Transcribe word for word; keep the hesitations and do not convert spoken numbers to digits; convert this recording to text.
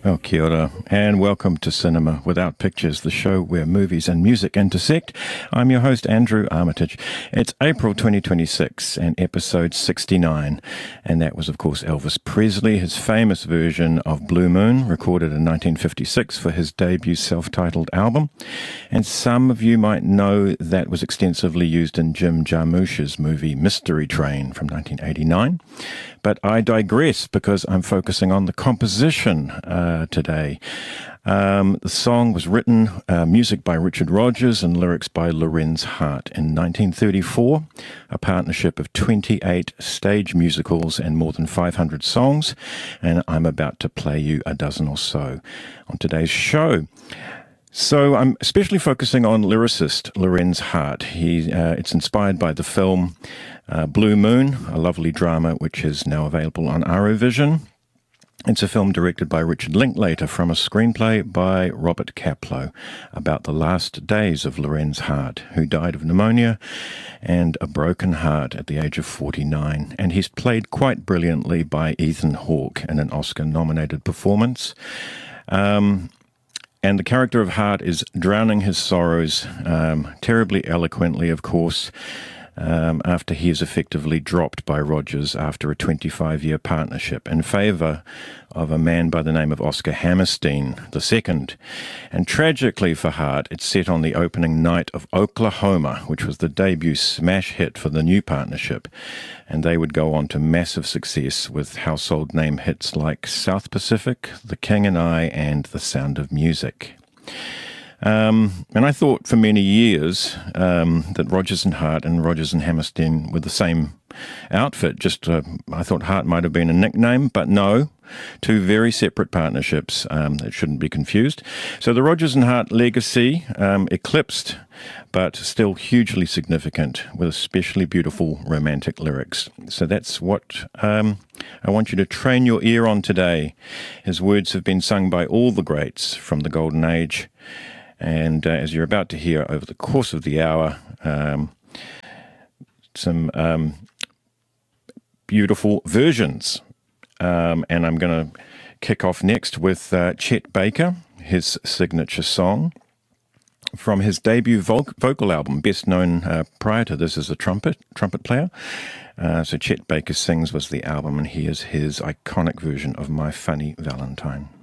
Well, kia ora, and welcome to Cinema Without Pictures, the show where movies and music intersect. I'm your host, Andrew Armitage. It's April twenty twenty-six and episode sixty-nine, and that was, of course, Elvis Presley, his famous version of Blue Moon, recorded in nineteen fifty-six for his debut self-titled album. And some of you might know that was extensively used in Jim Jarmusch's movie Mystery Train from nineteen eighty-nine. But I digress because I'm focusing on the composition uh, today. Um, the song was written, uh, music by Richard Rodgers and lyrics by Lorenz Hart in nineteen thirty-four, a partnership of twenty-eight stage musicals and more than five hundred songs, and I'm about to play you a dozen or so on today's show. So I'm especially focusing on lyricist Lorenz Hart. He, uh, it's inspired by the film uh, Blue Moon, a lovely drama which is now available on Arrowvision. It's a film directed by Richard Linklater from a screenplay by Robert Kaplow about the last days of Lorenz Hart, who died of pneumonia and a broken heart at the age of forty-nine. And he's played quite brilliantly by Ethan Hawke in an Oscar-nominated performance. Um... And the character of Hart is drowning his sorrows, um, terribly eloquently, of course, um, after he is effectively dropped by Rodgers after a twenty-five-year partnership in favour of a man by the name of Oscar Hammerstein the Second. And tragically for Hart, it's set on the opening night of Oklahoma, which was the debut smash hit for the new partnership. And they would go on to massive success with household name hits like South Pacific, The King and I, and The Sound of Music. Um, and I thought for many years um, that Rodgers and Hart and Rodgers and Hammerstein were the same outfit. Just uh, I thought Hart might have been a nickname, but no. Two very separate partnerships um, that shouldn't be confused. So the Rodgers and Hart legacy um, eclipsed, but still hugely significant, with especially beautiful romantic lyrics. So that's what um, I want you to train your ear on today. His words have been sung by all the greats from the Golden Age, and uh, as you're about to hear over the course of the hour, um, some um, beautiful versions. Um, and I'm going to kick off next with uh, Chet Baker, his signature song from his debut vo- vocal album, best known uh, prior to this as a trumpet trumpet player. Uh, so Chet Baker Sings was the album, and here's his iconic version of My Funny Valentine.